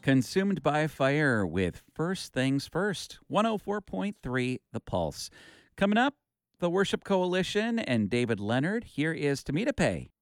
Consumed by Fire with First Things First, 104.3 The Pulse. Coming up, the Worship Coalition and David Leonard. Here is Tamita Pay.